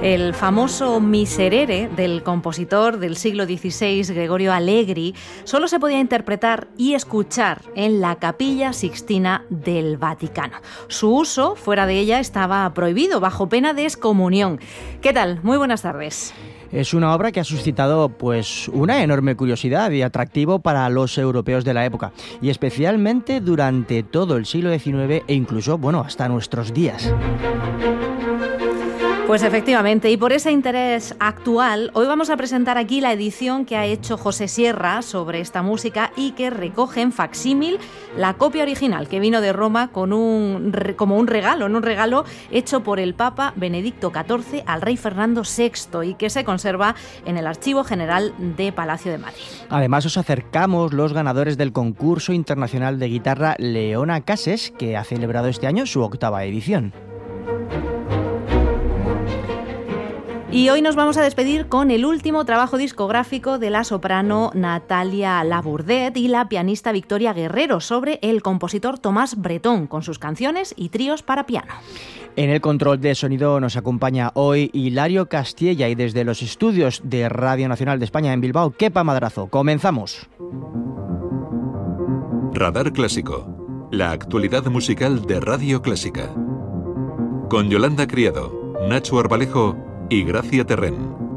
El famoso Miserere del compositor del siglo XVI, Gregorio Allegri, solo se podía interpretar y escuchar en la Capilla Sixtina del Vaticano. Su uso fuera de ella estaba prohibido, bajo pena de excomunión. ¿Qué tal? Muy buenas tardes. Es una obra que ha suscitado una enorme curiosidad y atractivo para los europeos de la época, y especialmente durante todo el siglo XIX e incluso, hasta nuestros días. Pues efectivamente, y por ese interés actual, hoy vamos a presentar aquí la edición que ha hecho José Sierra sobre esta música y que recoge en facsímil la copia original que vino de Roma como un regalo hecho por el Papa Benedicto XIV al rey Fernando VI y que se conserva en el Archivo General de Palacio de Madrid. Además, os acercamos los ganadores del concurso internacional de guitarra Leona Cases, que ha celebrado este año su 8ª edición. Y hoy nos vamos a despedir con el último trabajo discográfico de la soprano Natalia Labourdet y la pianista Victoria Guerrero sobre el compositor Tomás Bretón, con sus canciones y tríos para piano. En el control de sonido nos acompaña hoy Hilario Castilla y desde los estudios de Radio Nacional de España en Bilbao, Kepa Madrazo. ¡Comenzamos! Radar Clásico, la actualidad musical de Radio Clásica. Con Yolanda Criado, Nacho Arbalejo y Gracia Terrén.